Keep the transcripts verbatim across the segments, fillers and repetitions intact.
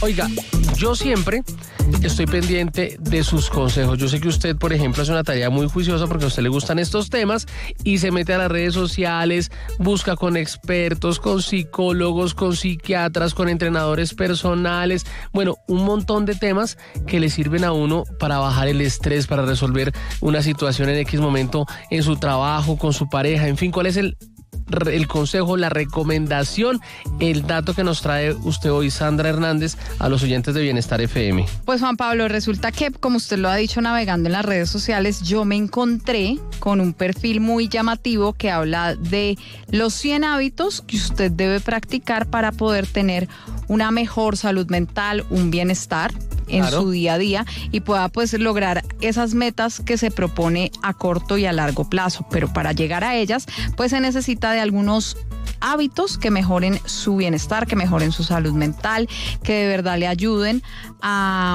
Oiga, yo siempre estoy pendiente de sus consejos. Yo sé que usted, por ejemplo, hace una tarea muy juiciosa porque a usted le gustan estos temas y se mete a las redes sociales, busca con expertos, con psicólogos, con psiquiatras, con entrenadores personales, bueno, un montón de temas que le sirven a uno para bajar el estrés, para resolver una situación en X momento en su trabajo, con su pareja, en fin, ¿cuál es el el consejo, la recomendación, el dato que nos trae usted hoy, Sandra Hernández, a los oyentes de Bienestar F M? Pues Juan Pablo, resulta que, como usted lo ha dicho navegando en las redes sociales, yo me encontré con un perfil muy llamativo que habla de los cien hábitos que usted debe practicar para poder tener una mejor salud mental, un bienestar en claro. su día a día y pueda pues lograr esas metas que se propone a corto y a largo plazo. Pero para llegar a ellas, pues se necesita de algunos hábitos que mejoren su bienestar, que mejoren su salud mental, que de verdad le ayuden a...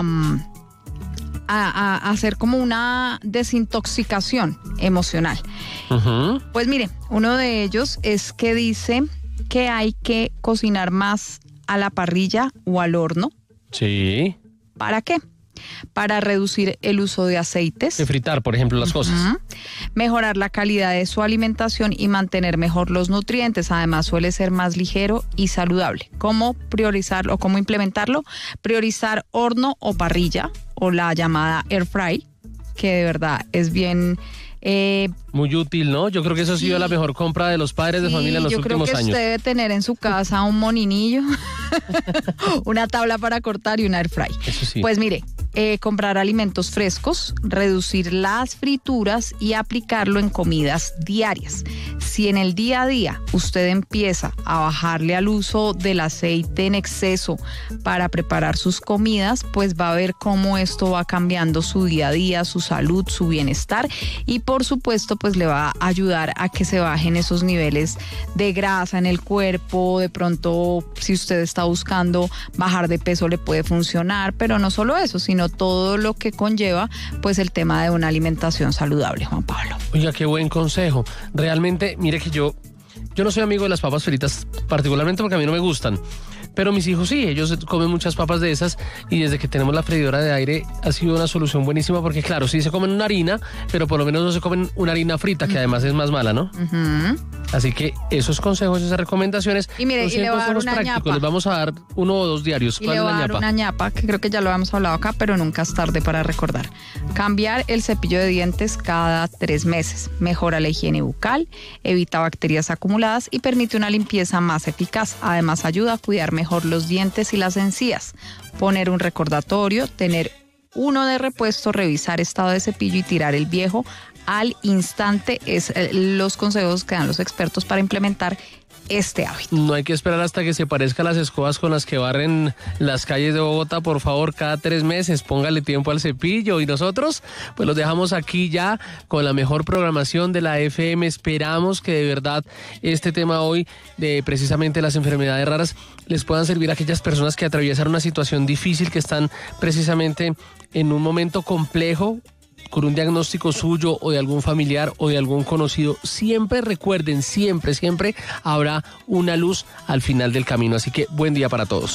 A, a, a hacer como una desintoxicación emocional. Uh-huh. Pues mire, uno de ellos es que dice que hay que cocinar más a la parrilla o al horno. Sí. ¿Para qué? Para reducir el uso de aceites. De fritar, por ejemplo, las uh-huh. cosas. Mejorar la calidad de su alimentación y mantener mejor los nutrientes. Además, suele ser más ligero y saludable. ¿Cómo priorizarlo o cómo implementarlo? Priorizar horno o parrilla, o la llamada air fry, que de verdad es bien... Eh, Muy útil, ¿no? Yo creo que eso ha sido sí, la mejor compra de los padres de sí, familia en los últimos años. Yo creo que usted debe tener en su casa un moninillo, una tabla para cortar y una air fry. Eso sí. Pues mire, eh, comprar alimentos frescos, reducir las frituras y aplicarlo en comidas diarias. Si en el día a día usted empieza a bajarle al uso del aceite en exceso para preparar sus comidas, pues va a ver cómo esto va cambiando su día a día, su salud, su bienestar y por supuesto pues le va a ayudar a que se bajen esos niveles de grasa en el cuerpo. De pronto si usted está buscando bajar de peso le puede funcionar, pero no solo eso, sino todo lo que conlleva pues el tema de una alimentación saludable, Juan Pablo. Oiga, qué buen consejo. Realmente, mire que yo, yo no soy amigo de las papas fritas, particularmente porque a mí no me gustan. Pero mis hijos sí, ellos comen muchas papas de esas y desde que tenemos la freidora de aire ha sido una solución buenísima porque claro, sí se comen una harina, pero por lo menos no se comen una harina frita, que además es más mala, ¿no? Uh-huh. Así que esos consejos, esas recomendaciones, y mire, y le voy a dar una prácticos, ñapa. Les vamos a dar uno o dos diarios. Y le voy a dar una ñapa, que creo que ya lo habíamos hablado acá, pero nunca es tarde para recordar. Cambiar el cepillo de dientes cada tres meses. Mejora la higiene bucal, evita bacterias acumuladas y permite una limpieza más eficaz. Además, ayuda a cuidar mejor los dientes y las encías. Poner un recordatorio, tener uno de repuesto, revisar estado de cepillo y tirar el viejo al instante es eh, los consejos que dan los expertos para implementar este hábito. No hay que esperar hasta que se parezca a las escobas con las que barren las calles de Bogotá, por favor, cada tres meses, póngale tiempo al cepillo. Y nosotros, pues los dejamos aquí ya con la mejor programación de la F M. Esperamos que de verdad este tema hoy de precisamente las enfermedades raras les puedan servir a aquellas personas que atraviesan una situación difícil, que están precisamente en un momento complejo, con un diagnóstico suyo o de algún familiar o de algún conocido. Siempre recuerden, siempre, siempre habrá una luz al final del camino. Así que buen día para todos.